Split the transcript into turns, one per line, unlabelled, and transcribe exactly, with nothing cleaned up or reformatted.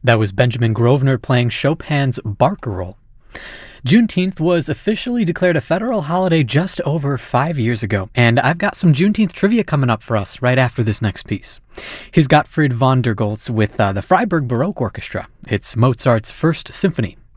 That was Benjamin Grosvenor playing Chopin's Barcarolle. Juneteenth was officially declared a federal holiday just over five years ago, and I've got some Juneteenth trivia coming up for us right after this next piece. Here's Gottfried von der Goltz with uh, the Freiburg Baroque Orchestra. It's Mozart's First Symphony.